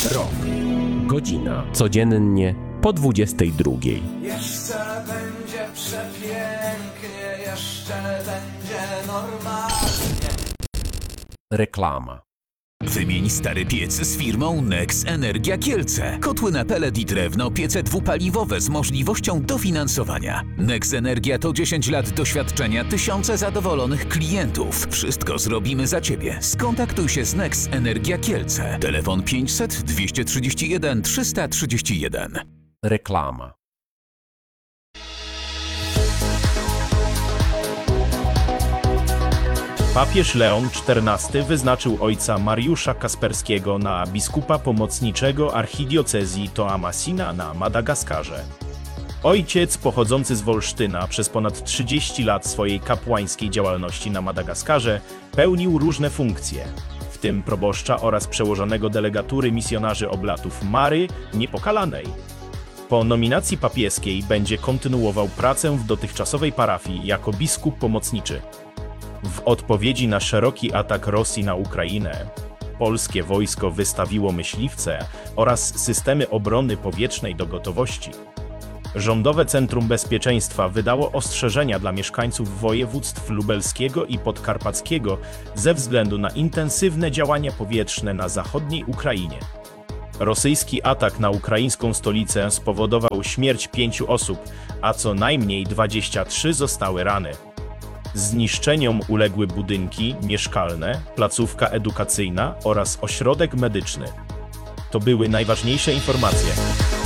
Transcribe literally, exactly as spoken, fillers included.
Rok. Godzina. Codziennie po dwudziestej drugiej. Jeszcze będzie przepięknie, jeszcze będzie normalnie. Reklama. Wymień stary piec z firmą Nex Energia Kielce. Kotły na pelet i drewno, piece dwupaliwowe z możliwością dofinansowania. Nex Energia to dziesięć lat doświadczenia, tysiące zadowolonych klientów. Wszystko zrobimy za Ciebie. Skontaktuj się z Nex Energia Kielce. Telefon pięćset dwieście trzydzieści jeden trzysta trzydzieści jeden. Reklama. Papież Leon czternasty wyznaczył ojca Mariusza Kasperskiego na biskupa pomocniczego archidiocezji Toamasina na Madagaskarze. Ojciec, pochodzący z Wolsztyna, przez ponad trzydzieści lat swojej kapłańskiej działalności na Madagaskarze pełnił różne funkcje, w tym proboszcza oraz przełożonego delegatury misjonarzy oblatów Mary Niepokalanej. Po nominacji papieskiej będzie kontynuował pracę w dotychczasowej parafii jako biskup pomocniczy. W odpowiedzi na szeroki atak Rosji na Ukrainę, polskie wojsko wystawiło myśliwce oraz systemy obrony powietrznej do gotowości. Rządowe Centrum Bezpieczeństwa wydało ostrzeżenia dla mieszkańców województw lubelskiego i podkarpackiego ze względu na intensywne działania powietrzne na zachodniej Ukrainie. Rosyjski atak na ukraińską stolicę spowodował śmierć pięciu osób, a co najmniej dwadzieścia trzy zostały rany. Zniszczeniom uległy budynki mieszkalne, placówka edukacyjna oraz ośrodek medyczny. To były najważniejsze informacje.